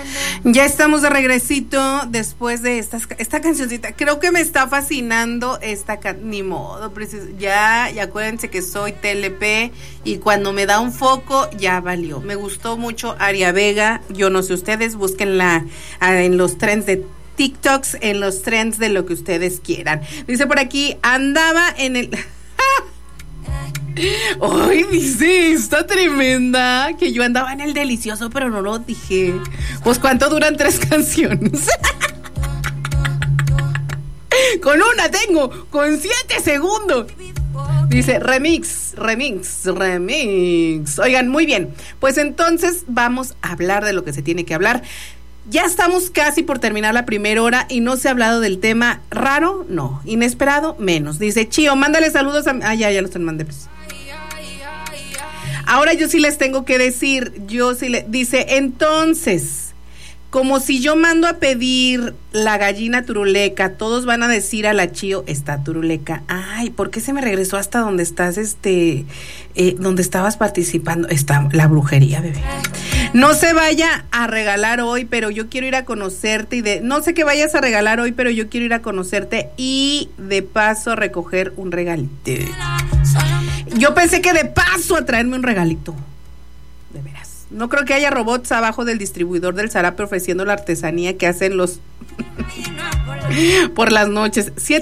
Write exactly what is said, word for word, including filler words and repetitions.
Ya estamos de regresito después de esta, esta cancioncita. Creo que me está fascinando esta can... Ni modo, preciso. Ya, y acuérdense que soy T L P y cuando me da un foco, ya valió. Me gustó mucho Aria Vega. Yo no sé ustedes, búsquenla en los trends de TikToks, en los trends de lo que ustedes quieran. Dice por aquí, andaba en el... Ay, dice, está tremenda, que yo andaba en el delicioso, pero no lo dije. Pues, ¿cuánto duran tres canciones? Con una tengo, con siete segundos. Dice, remix, remix, remix. Oigan, muy bien, pues entonces vamos a hablar de lo que se tiene que hablar. Ya estamos casi por terminar la primera hora y no se ha hablado del tema raro, no, inesperado, menos. Dice, Chío, mándale saludos a... Ah, ya, ya los te mandé, pues. Ahora yo sí les tengo que decir, yo sí le... Dice, entonces, como si yo mando a pedir la gallina turuleca, todos van a decir a la Chío, está turuleca. Ay, ¿por qué se me regresó hasta donde estás, este, eh, donde estabas participando? Está la brujería, bebé. No se vaya a regalar hoy, pero yo quiero ir a conocerte y de... No sé qué vayas a regalar hoy, pero yo quiero ir a conocerte y de paso a recoger un regalito. Yo pensé que de paso a traerme un regalito. De veras. No creo que haya robots abajo del distribuidor del Zarape ofreciendo la artesanía que hacen los... por las noches. Siete